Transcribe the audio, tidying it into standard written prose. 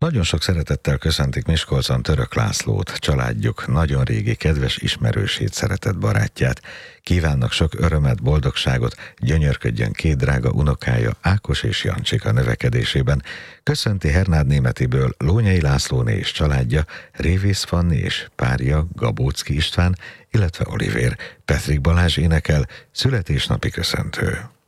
Nagyon sok szeretettel köszöntik Miskolcon Török Lászlót, családjuk nagyon régi kedves ismerősét, szeretett barátját. Kívánnak sok örömet, boldogságot, gyönyörködjön két drága unokája, Ákos és Jancsika növekedésében. Köszönti Hernád Németiből Lónyai Lászlóné és családja, Révész Fanni és párja, Gabóczki István, illetve Olivér. Petrik Balázs énekel, születésnapi köszöntő.